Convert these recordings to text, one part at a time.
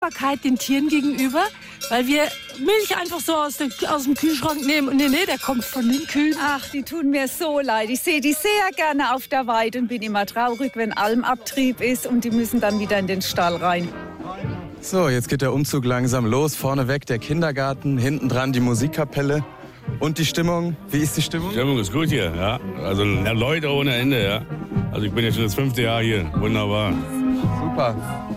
Dankbarkeit den Tieren gegenüber, weil wir Milch einfach so aus dem Kühlschrank nehmen. Und nee, der kommt von den Kühen. Ach, die tun mir so leid. Ich sehe die sehr gerne auf der Weide und bin immer traurig, wenn Almabtrieb ist und die müssen dann wieder in den Stall rein. So, jetzt geht der Umzug langsam los. Vorneweg der Kindergarten, hinten dran die Musikkapelle. Und die Stimmung, wie ist die Stimmung? Die Stimmung ist gut hier, ja. Also Leute ohne Ende, ja. Also ich bin jetzt schon das 5. Jahr hier. Wunderbar. Super.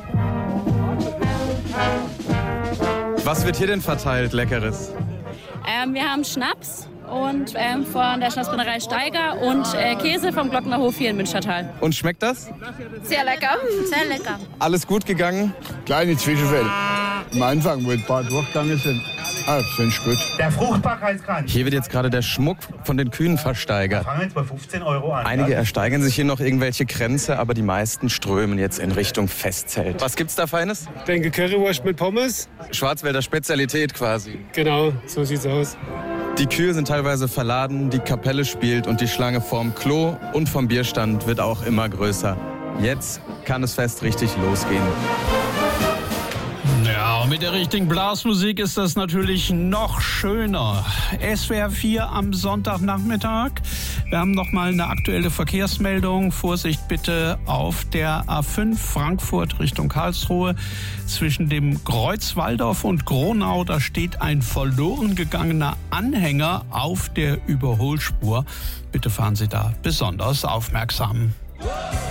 Was wird hier denn verteilt, Leckeres? Wir haben Schnaps und von der Schnapsbrennerei Steiger und Käse vom Glocknerhof hier in Münstertal. Und schmeckt das? Sehr lecker. Sehr lecker. Alles gut gegangen? Kleine Zwischenfälle. Am Anfang, wo ein paar durchgegangen sind, finde ich gut. Der Fruchtbarkeitskranz. Hier wird jetzt gerade der Schmuck von den Kühen versteigert. Fangen jetzt bei 15 € an. Einige ersteigern sich hier noch irgendwelche Kränze, aber die meisten strömen jetzt in Richtung Festzelt. Was gibt's da Feines? Ich denke Currywurst mit Pommes. Schwarzwälder Spezialität quasi. Genau, so sieht's aus. Die Kühe sind teilweise verladen, die Kapelle spielt und die Schlange vorm Klo und vom Bierstand wird auch immer größer. Jetzt kann das Fest richtig losgehen. Ja, und mit der richtigen Blasmusik ist das natürlich noch schöner. SWR 4 am Sonntagnachmittag. Wir haben noch mal eine aktuelle Verkehrsmeldung. Vorsicht bitte auf der A5 Frankfurt Richtung Karlsruhe. Zwischen dem Kreuzwaldorf und Gronau, da steht ein verloren gegangener Anhänger auf der Überholspur. Bitte fahren Sie da besonders aufmerksam.